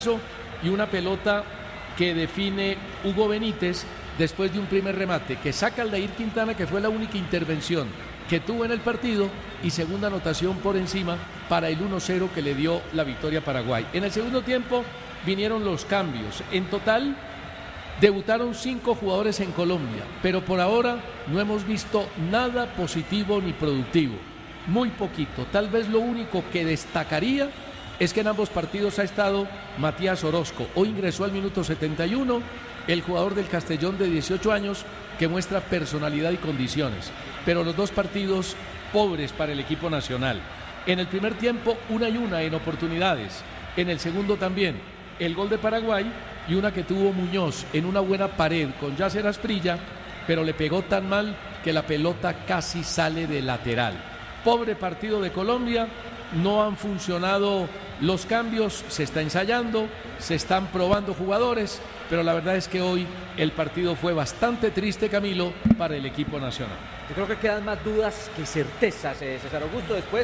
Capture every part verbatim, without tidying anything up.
y una pelota que define Hugo Benítez después de un primer remate que saca Aldair Quintana, que fue la única intervención que tuvo en el partido, y segunda anotación por encima para el uno cero que le dio la victoria a Paraguay. En el segundo tiempo vinieron los cambios. En total debutaron cinco jugadores en Colombia, pero por ahora no hemos visto nada positivo ni productivo. Muy poquito. Tal vez lo único que destacaría es que en ambos partidos ha estado Matías Orozco. Hoy ingresó al minuto setenta y uno el jugador del Castellón de dieciocho años que muestra personalidad y condiciones. Pero los dos partidos pobres para el equipo nacional. En el primer tiempo una y una en oportunidades. En el segundo también el gol de Paraguay y una que tuvo Muñoz en una buena pared con Yasser Asprilla, pero le pegó tan mal que la pelota casi sale de lateral. Pobre partido de Colombia. No han funcionado los cambios, se está ensayando, se están probando jugadores, pero la verdad es que hoy el partido fue bastante triste, Camilo, para el equipo nacional. Yo creo que quedan más dudas que certezas, eh, César Augusto, después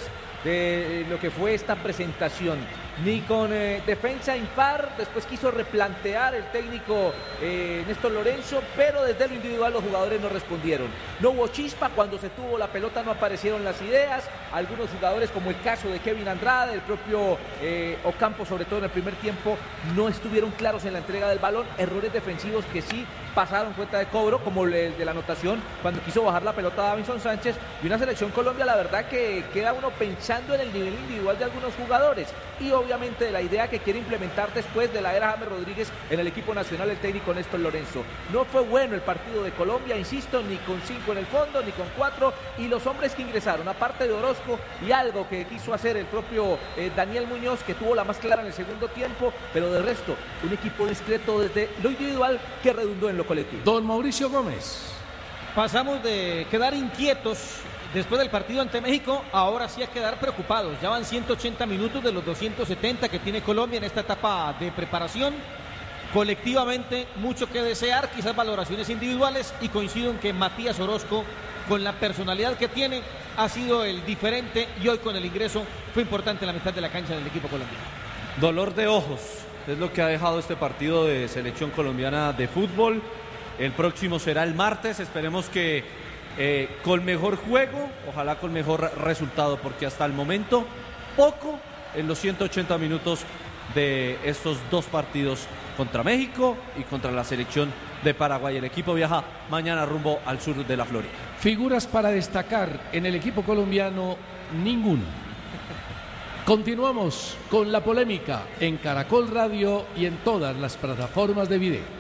de lo que fue esta presentación. Ni con eh, defensa impar, después quiso replantear el técnico eh, Néstor Lorenzo, pero desde lo individual los jugadores no respondieron. No hubo chispa, cuando se tuvo la pelota no aparecieron las ideas. Algunos jugadores, como el caso de Kevin Andrade, el propio eh, Ocampo, sobre todo en el primer tiempo, no estuvieron claros en la entrega del balón. Errores defensivos que sí pasaron cuenta de cobro, como el de la anotación cuando quiso bajar la pelota a Davinson Sánchez. Y una selección Colombia, la verdad que queda uno pensando en el nivel individual de algunos jugadores y obviamente de la idea que quiere implementar después de la era James Rodríguez en el equipo nacional el técnico Néstor Lorenzo. No fue bueno el partido de Colombia, insisto, ni con cinco en el fondo, ni con cuatro, y los hombres que ingresaron, aparte de Orozco y algo que quiso hacer el propio eh, Daniel Muñoz, que tuvo la más clara en el segundo tiempo, pero de resto, un equipo discreto desde lo individual que redundó en lo colectivo. Don Mauricio Gómez. Pasamos de quedar inquietos después del partido ante México, ahora sí a quedar preocupados. Ya van ciento ochenta minutos de los doscientos setenta que tiene Colombia en esta etapa de preparación. Colectivamente, mucho que desear, quizás valoraciones individuales, y coincido en que Matías Orozco, con la personalidad que tiene, ha sido el diferente, y hoy con el ingreso fue importante en la mitad de la cancha del equipo colombiano. Dolor de ojos es lo que ha dejado este partido de selección colombiana de fútbol. El próximo será el martes, esperemos que Eh, con mejor juego, ojalá con mejor resultado, porque hasta el momento poco en los ciento ochenta minutos de estos dos partidos contra México y contra la selección de Paraguay. El equipo viaja mañana rumbo al sur de la Florida. Figuras para destacar en el equipo colombiano, ninguno. Continuamos con la polémica en Caracol Radio y en todas las plataformas de video.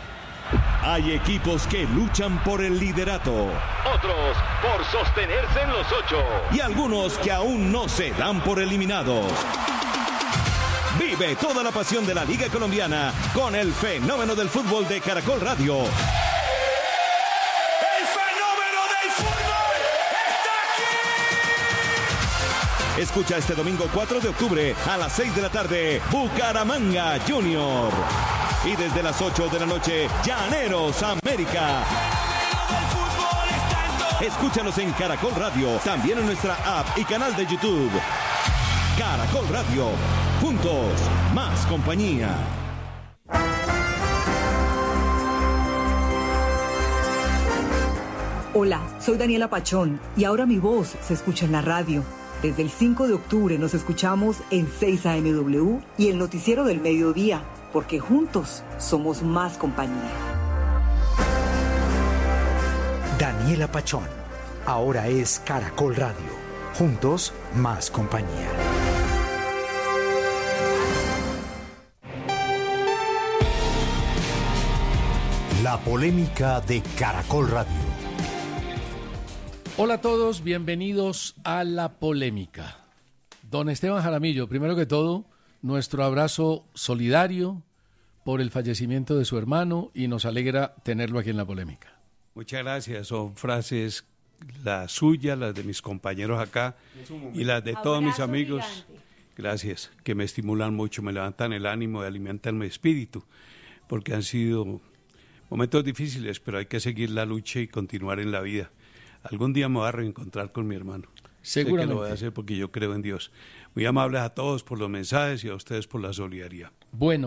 Hay equipos que luchan por el liderato, otros por sostenerse en los ocho, y algunos que aún no se dan por eliminados. Vive toda la pasión de la Liga Colombiana con el fenómeno del fútbol de Caracol Radio. ¡El fenómeno del fútbol está aquí! Escucha este domingo cuatro de octubre a las seis de la tarde, Bucaramanga Junior. Y desde las ocho de la noche, Llaneros América. Escúchanos en Caracol Radio, también en nuestra app y canal de YouTube. Caracol Radio, juntos, más compañía. Hola, soy Daniela Pachón y ahora mi voz se escucha en la radio. Desde el cinco de octubre nos escuchamos en seis A M W y el noticiero del mediodía, porque juntos somos más compañía. Daniela Pachón, ahora es Caracol Radio. Juntos, más compañía. La polémica de Caracol Radio. Hola a todos, bienvenidos a La Polémica. Don Esteban Jaramillo, primero que todo, nuestro abrazo solidario por el fallecimiento de su hermano y nos alegra tenerlo aquí en La Polémica. Muchas gracias, son frases las suyas, las de mis compañeros acá y las de todos mis amigos. Gigante. Gracias, que me estimulan mucho, me levantan el ánimo y alimentan mi espíritu, porque han sido momentos difíciles, pero hay que seguir la lucha y continuar en la vida. Algún día me voy a reencontrar con mi hermano. Seguramente. Sé que lo voy a hacer porque yo creo en Dios. Muy amables a todos por los mensajes y a ustedes por la solidaridad. Bueno.